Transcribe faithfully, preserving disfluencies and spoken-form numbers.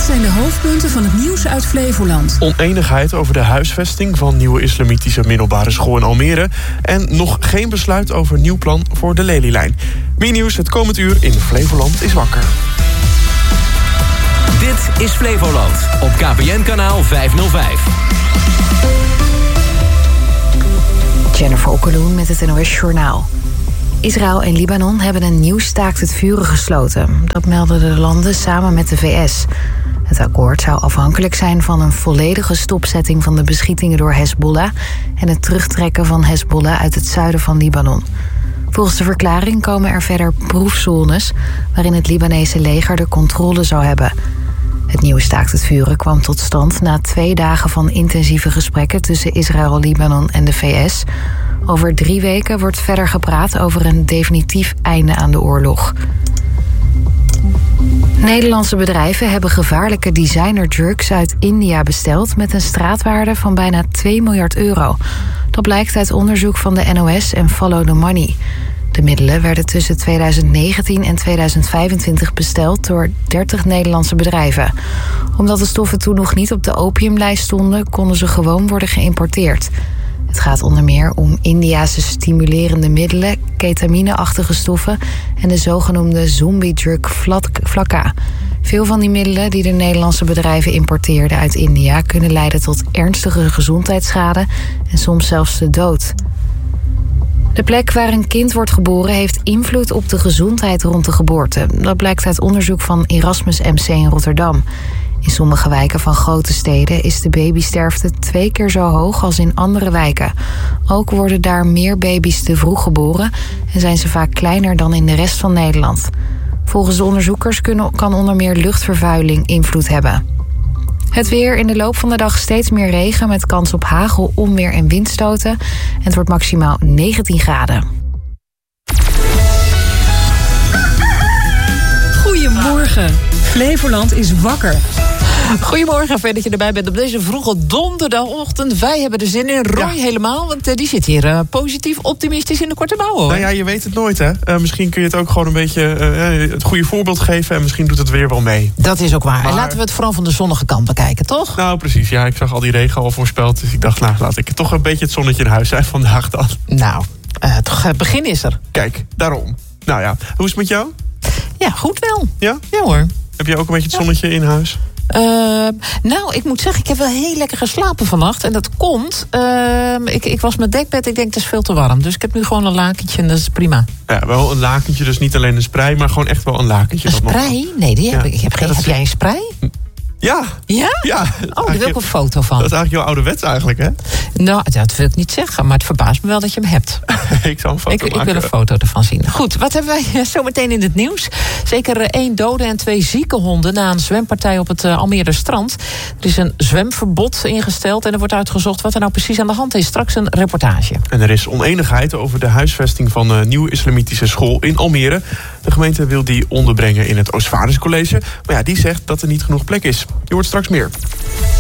zijn de hoofdpunten van het nieuws uit Flevoland. Oneenigheid over de huisvesting van nieuwe islamitische middelbare school in Almere. En nog geen besluit over nieuw plan voor de Lelylijn. Meer nieuws het komend uur in Flevoland is wakker. Dit is Flevoland op K P N-kanaal vijfhonderdvijf. Jennifer Okkeloen met het N O S-journaal. Israël en Libanon hebben een nieuw staakt het vuren gesloten. Dat melden de landen samen met de V S. Het akkoord zou afhankelijk zijn van een volledige stopzetting van de beschietingen door Hezbollah en het terugtrekken van Hezbollah uit het zuiden van Libanon. Volgens de verklaring komen er verder proefzones waarin het Libanese leger de controle zou hebben. Het nieuwe staakt het vuren kwam tot stand na twee dagen van intensieve gesprekken tussen Israël, Libanon en de V S. Over drie weken wordt verder gepraat over een definitief einde aan de oorlog. Nederlandse bedrijven hebben gevaarlijke designerdrugs uit India besteld met een straatwaarde van bijna twee miljard euro. Dat blijkt uit onderzoek van de N O S en Follow the Money. De middelen werden tussen tweeduizend negentien en tweeduizend vijfentwintig besteld door dertig Nederlandse bedrijven. Omdat de stoffen toen nog niet op de opiumlijst stonden, konden ze gewoon worden geïmporteerd. Het gaat onder meer om Indiase stimulerende middelen, ketamine-achtige stoffen en de zogenoemde zombie-drug Flakka. Veel van die middelen die de Nederlandse bedrijven importeerden uit India kunnen leiden tot ernstige gezondheidsschade en soms zelfs de dood. De plek waar een kind wordt geboren heeft invloed op de gezondheid rond de geboorte. Dat blijkt uit onderzoek van Erasmus M C in Rotterdam. In sommige wijken van grote steden is de babysterfte twee keer zo hoog als in andere wijken. Ook worden daar meer baby's te vroeg geboren en zijn ze vaak kleiner dan in de rest van Nederland. Volgens de onderzoekers kunnen, kan onder meer luchtvervuiling invloed hebben. Het weer, in de loop van de dag steeds meer regen met kans op hagel, onweer en windstoten. En het wordt maximaal negentien graden. Goedemorgen. Flevoland is wakker. Goedemorgen, fijn dat je erbij bent op deze vroege donderdagochtend. Wij hebben er zin in, Roy ja. helemaal, want uh, die zit hier uh, positief, optimistisch in de korte mouwen. Nou ja, je weet het nooit, hè. Uh, misschien kun je het ook gewoon een beetje uh, het goede voorbeeld geven en misschien doet het weer wel mee. Dat is ook waar. Maar... laten we het vooral van de zonnige kant bekijken, toch? Nou, precies. Ja, ik zag al die regen al voorspeld, dus ik dacht, nou, laat ik toch een beetje het zonnetje in huis zijn vandaag dan. Nou, uh, toch, het begin is er. Kijk, daarom. Nou ja, hoe is het met jou? Ja, goed wel. Ja? Ja hoor. Heb jij ook een beetje het zonnetje in huis? Uh, nou, ik moet zeggen, ik heb wel heel lekker geslapen vannacht. En dat komt, uh, ik, ik was mijn dekbed, ik denk het is veel te warm. Dus ik heb nu gewoon een lakentje en dat is prima. Ja, wel een lakentje, dus niet alleen een sprei, maar gewoon echt wel een lakentje. Een sprei? Nee, die heb ja. ik. ik heb, geen, ja, heb jij een sprei? Ja. Ja? Ja. Oh, daar wil ik een foto van. Dat is eigenlijk jouw ouderwets eigenlijk, hè? Nou, dat wil ik niet zeggen, maar het verbaast me wel dat je hem hebt. ik zal een foto ik, maken. Ik wil een foto ervan zien. Goed, wat hebben wij zometeen in het nieuws? Zeker één dode en twee zieke honden na een zwempartij op het uh, Almere strand. Er is een zwemverbod ingesteld en er wordt uitgezocht wat er nou precies aan de hand is. Straks een reportage. En er is oneenigheid over de huisvesting van een nieuwe islamitische school in Almere. De gemeente wil die onderbrengen in het Oostvaarderscollege. Maar ja, die zegt dat er niet genoeg plek is. Je hoort straks meer.